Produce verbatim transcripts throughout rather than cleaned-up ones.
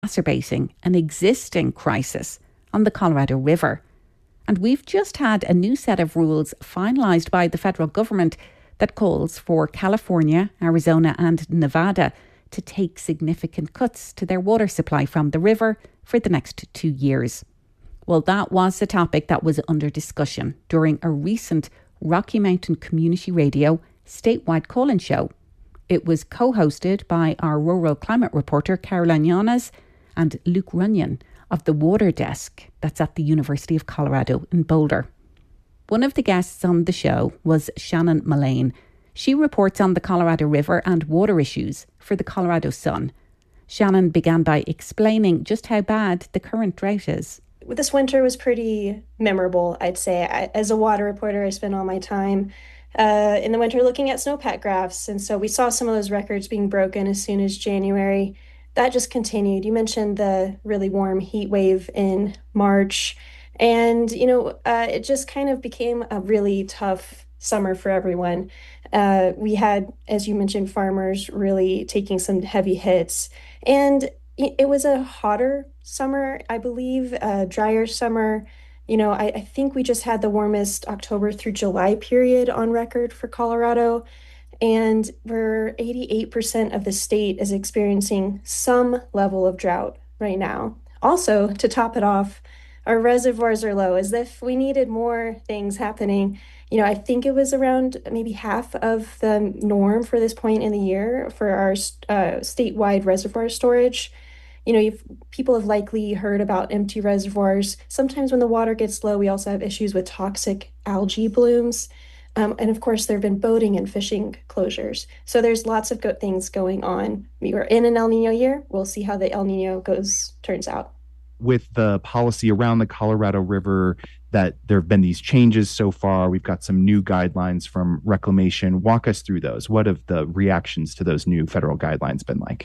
exacerbating an existing crisis on the Colorado River. And we've just had a new set of rules finalised by the federal government that calls for California, Arizona and Nevada to take significant cuts to their water supply from the river for the next two years. Well, that was the topic that was under discussion during a recent Rocky Mountain Community Radio statewide call-in show. It was co-hosted by our rural climate reporter Caroline Yanes and Luke Runyon of the Water Desk that's at the University of Colorado in Boulder. One of the guests on the show was Shannon Mullane. She reports on the Colorado River and water issues for the Colorado Sun. Shannon began by explaining just how bad the current drought is. This winter was pretty memorable, I'd say. I, as a water reporter, I spent all my time uh, in the winter looking at snowpack graphs. And so we saw some of those records being broken as soon as January. That just continued. You mentioned the really warm heat wave in March. And, you know, uh, it just kind of became a really tough summer for everyone. Uh, we had, as you mentioned, farmers really taking some heavy hits. And it was a hotter summer, I believe, a drier summer. You know, I, I think we just had the warmest October through July period on record for Colorado. And we're eighty-eight percent of the state is experiencing some level of drought right now. Also, to top it off, our reservoirs are low, as if we needed more things happening. You know, I think it was around maybe half of the norm for this point in the year for our uh, statewide reservoir storage. You know, you've, people have likely heard about empty reservoirs. Sometimes when the water gets low, we also have issues with toxic algae blooms. Um, and of course, there have been boating and fishing closures. So there's lots of good things going on. We are in an El Nino year. We'll see how the El Nino goes, turns out. With the policy around the Colorado River, that there have been these changes so far. We've got some new guidelines from Reclamation. Walk us through those. What have the reactions to those new federal guidelines been like?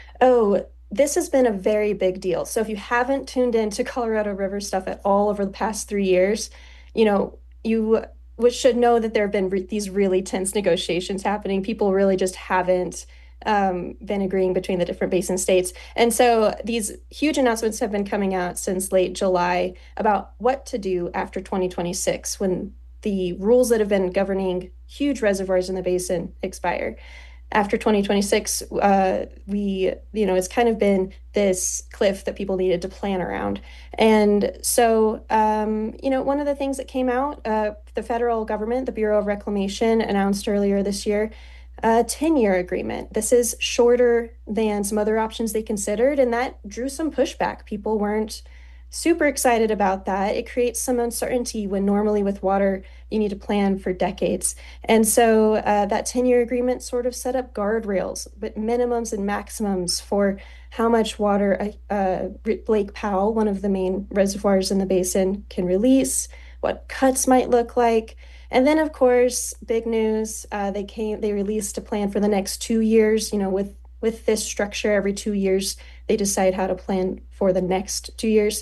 Oh, this has been a very big deal. So if you haven't tuned into Colorado River stuff at all over the past three years, you know, you which should know that there have been re- these really tense negotiations happening. People really just haven't um, been agreeing between the different basin states. And so these huge announcements have been coming out since late July about what to do after twenty twenty-six when the rules that have been governing huge reservoirs in the basin expire. After twenty twenty-six, uh, we, you know, it's kind of been this cliff that people needed to plan around. And so, um, you know, one of the things that came out, uh, the federal government, the Bureau of Reclamation, announced earlier this year, a ten-year agreement. This is shorter than some other options they considered, and that drew some pushback. People weren't super excited about that. It creates some uncertainty when normally with water, you need to plan for decades. And so uh, that ten-year agreement sort of set up guardrails, but minimums and maximums for how much water uh, Lake Powell, one of the main reservoirs in the basin, can release, what cuts might look like. And then, of course, big news, uh, they came, they released a plan for the next two years, you know, with With this structure, every two years, they decide how to plan for the next two years.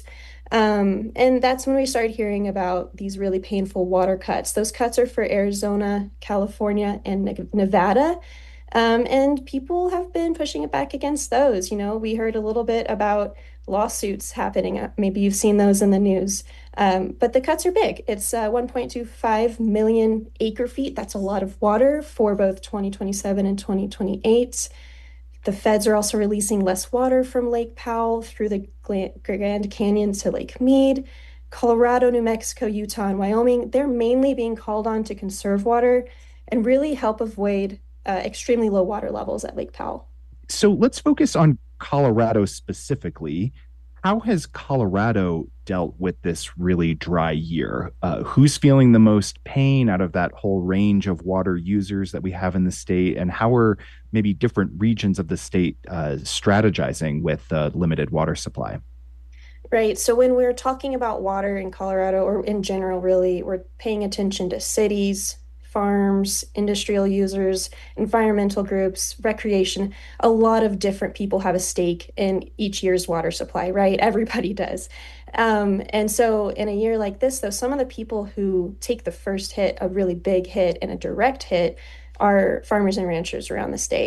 Um, and that's when we started hearing about these really painful water cuts. Those cuts are for Arizona, California, and Nevada. Um, and people have been pushing it back against those. You know, we heard a little bit about lawsuits happening. Maybe you've seen those in the news. Um, but the cuts are big. It's uh, one point two five million acre feet. That's a lot of water for both twenty twenty-seven and twenty twenty-eight. The feds are also releasing less water from Lake Powell through the Grand Canyon to Lake Mead. Colorado, New Mexico, Utah, and Wyoming, they're mainly being called on to conserve water and really help avoid uh, extremely low water levels at Lake Powell. So let's focus on Colorado specifically. How has Colorado dealt with this really dry year? Uh, who's feeling the most pain out of that whole range of water users that we have in the state? And how are maybe different regions of the state uh, strategizing with uh, limited water supply? Right. So when we're talking about water in Colorado, or in general, really, we're paying attention to cities, farms, industrial users, environmental groups, recreation. A lot of different people have a stake in each year's water supply, right? Everybody does. Um, and so in a year like this, though, some of the people who take the first hit, a really big hit and a direct hit, are farmers and ranchers around the state.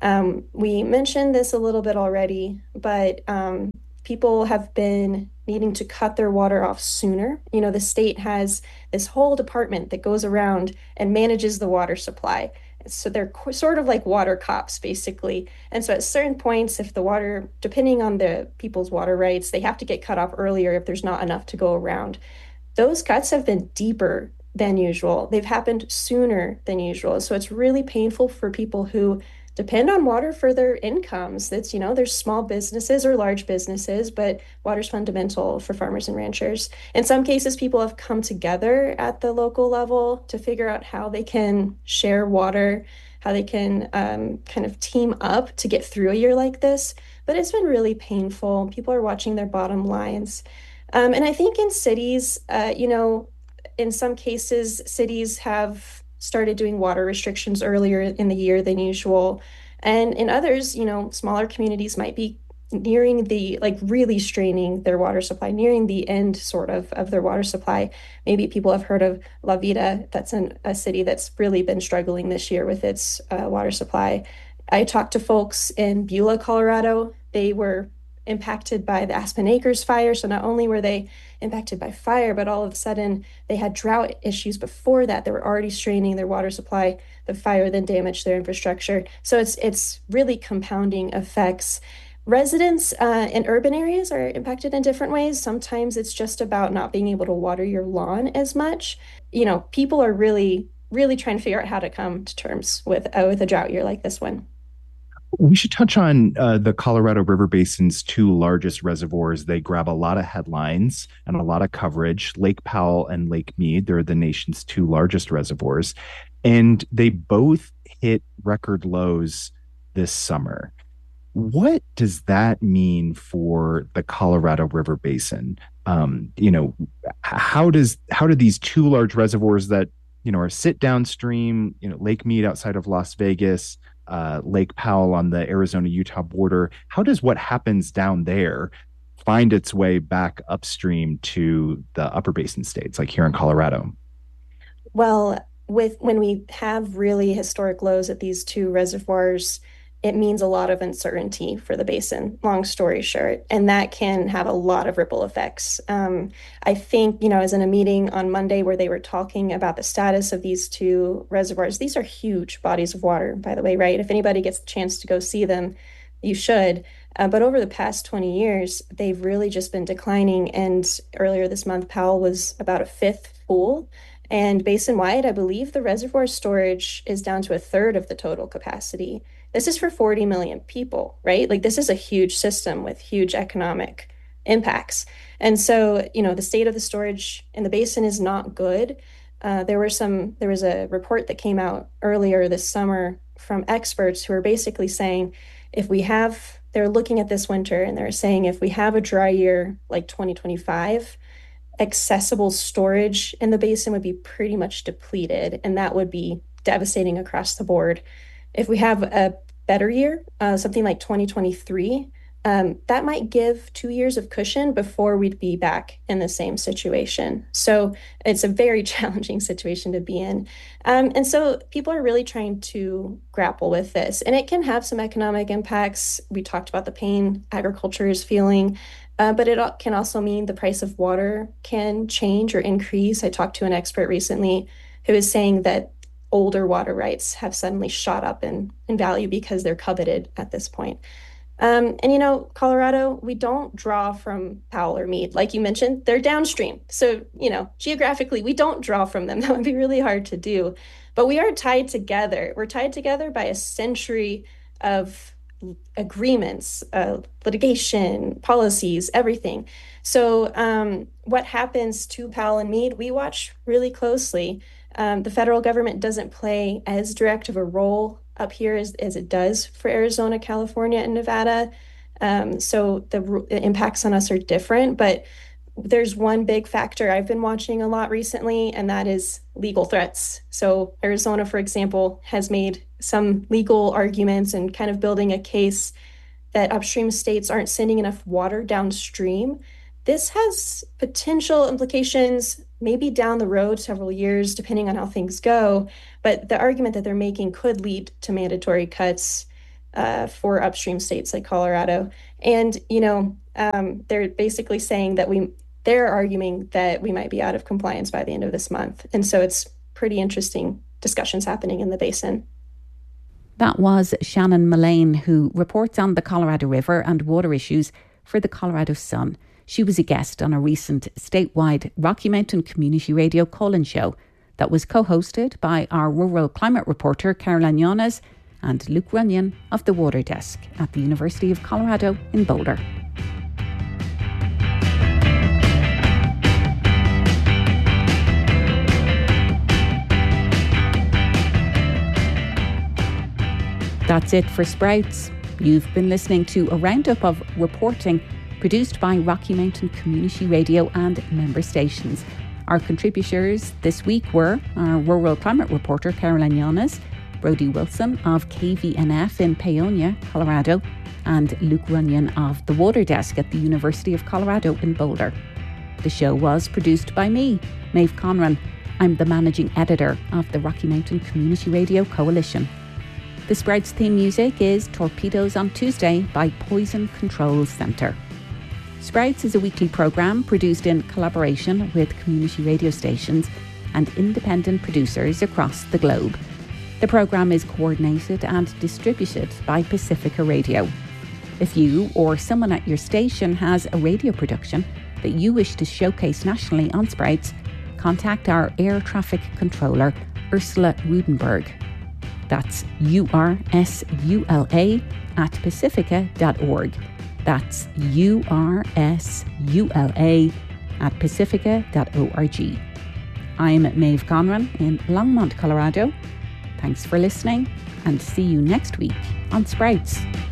Um, we mentioned this a little bit already, but um, people have been needing to cut their water off sooner. You know, the state has this whole department that goes around and manages the water supply. So they're co- sort of like water cops, basically. And so at certain points, if the water, depending on the people's water rights, they have to get cut off earlier if there's not enough to go around. Those cuts have been deeper than usual. They've happened sooner than usual. So it's really painful for people who depend on water for their incomes. That's, you know, there's small businesses or large businesses, but water's fundamental for farmers and ranchers. In some cases, people have come together at the local level to figure out how they can share water, how they can um, kind of team up to get through a year like this. But it's been really painful. People are watching their bottom lines. Um, and I think in cities, uh, you know, in some cases, cities have started doing water restrictions earlier in the year than usual. And in others, you know, smaller communities might be nearing the, like really straining their water supply, nearing the end sort of of their water supply. Maybe people have heard of La Vida. That's an, a city that's really been struggling this year with its uh, water supply. I talked to folks in Beulah, Colorado. They were impacted by the Aspen Acres fire. So not only were they impacted by fire, but all of a sudden they had drought issues before that. They were already straining their water supply. The fire then damaged their infrastructure. So it's it's really compounding effects. Residents uh, in urban areas are impacted in different ways. Sometimes it's just about not being able to water your lawn as much. You know, people are really, really trying to figure out how to come to terms with uh, with a drought year like this one. We should touch on uh, the Colorado River Basin's two largest reservoirs. They grab a lot of headlines and a lot of coverage. Lake Powell and Lake Mead, they're the nation's two largest reservoirs. And they both hit record lows this summer. What does that mean for the Colorado River Basin? Um, you know, how does how do these two large reservoirs that, you know, are sit downstream, you know, Lake Mead outside of Las Vegas, uh, Lake Powell on the Arizona-Utah border, how does what happens down there find its way back upstream to the upper basin states, like here in Colorado? Well, with when we have really historic lows at these two reservoirs, it means a lot of uncertainty for the basin, long story short, and that can have a lot of ripple effects. Um, I think, you know, I was in a meeting on Monday where they were talking about the status of these two reservoirs. These are huge bodies of water, by the way, right? If anybody gets a chance to go see them, you should. Uh, but over the past twenty years, they've really just been declining. And earlier this month, Powell was about a fifth full. And basin-wide, I believe the reservoir storage is down to a third of the total capacity. This is for forty million people, right? Like this is a huge system with huge economic impacts. And so, you know, the state of the storage in the basin is not good. Uh, there were some, there was a report that came out earlier this summer from experts who are basically saying, if we have, they're looking at this winter and they're saying, if we have a dry year like twenty twenty-five, accessible storage in the basin would be pretty much depleted, and that would be devastating across the board. If we have a better year, uh, something like twenty twenty-three, um, that might give two years of cushion before we'd be back in the same situation. So it's a very challenging situation to be in. Um, and so people are really trying to grapple with this, and it can have some economic impacts. We talked about the pain agriculture is feeling. Uh, but it can also mean the price of water can change or increase. I talked to an expert recently who is saying that older water rights have suddenly shot up in, in value because they're coveted at this point. Um, and, you know, Colorado, we don't draw from Powell or Mead. Like you mentioned, they're downstream. So, you know, geographically, we don't draw from them. That would be really hard to do. But we are tied together. We're tied together by a century of agreements, uh, litigation, policies, everything. So um, what happens to Powell and Mead, we watch really closely. Um, the federal government doesn't play as direct of a role up here as, as it does for Arizona, California, and Nevada. Um, so the, the impacts on us are different, but there's one big factor I've been watching a lot recently, and that is legal threats. So Arizona, for example, has made some legal arguments and kind of building a case that upstream states aren't sending enough water downstream. This has potential implications maybe down the road several years, depending on how things go. But the argument that they're making could lead to mandatory cuts. uh, for upstream states like Colorado. And, you know, um, they're basically saying that we, they're arguing that we might be out of compliance by the end of this month. And so it's pretty interesting discussions happening in the basin. That was Shannon Mullane, who reports on the Colorado River and water issues for the Colorado Sun. She was a guest on a recent statewide Rocky Mountain Community Radio call-in show that was co-hosted by our rural climate reporter Caroline Yanes and Luke Runyon of the Water Desk at the University of Colorado in Boulder. That's it for Sprouts. You've been listening to a roundup of reporting produced by Rocky Mountain Community Radio and member stations. Our contributors this week were our rural climate reporter Caroline Yanes, Brodie Wilson of K V N F in Paonia, Colorado, and Luke Runyon of the Water Desk at the University of Colorado in Boulder. The show was produced by me, Maeve Conran. I'm the managing editor of the Rocky Mountain Community Radio Coalition. The Sprouts theme music is Torpedoes on Tuesday by Poison Control Centre. Sprouts is a weekly programme produced in collaboration with community radio stations and independent producers across the globe. The programme is coordinated and distributed by Pacifica Radio. If you or someone at your station has a radio production that you wish to showcase nationally on Sprouts, contact our air traffic controller, Ursula Rudenberg. That's U R S U L A at pacifica dot org. That's U R S U L A at pacifica dot org. I'm Maeve Conran in Longmont, Colorado. Thanks for listening and see you next week on Sprouts.